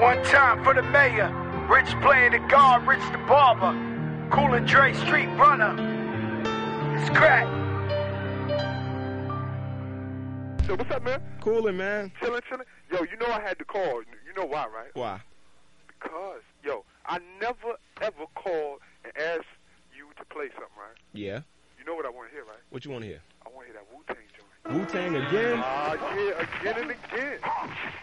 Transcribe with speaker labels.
Speaker 1: One time for the mayor. Rich playing the guard, Rich the barber. Cool and Dre, street runner. It's crack.
Speaker 2: So what's up, man?
Speaker 3: Coolin', man.
Speaker 2: Chillin'. Yo, you know I had to call. You know why, right?
Speaker 3: Why?
Speaker 2: Because, yo, I never, ever called and asked you to play something, right?
Speaker 3: Yeah.
Speaker 2: You know what I want to hear, right?
Speaker 3: What you want to hear?
Speaker 2: I want to hear that Wu-Tang joint.
Speaker 3: Wu-Tang again?
Speaker 2: Yeah, again and again.